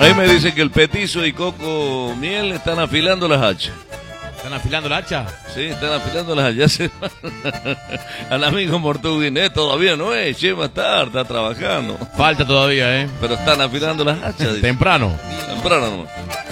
Ahí me dicen que el Petizo y Coco Miel están afilando las hachas. ¿Están afilando la hacha? Sí, están afilando las hachas. Al amigo Mortuguiné todavía no es, Chema está trabajando. Falta todavía, Pero están afilando las hachas. Temprano. Temprano nomás.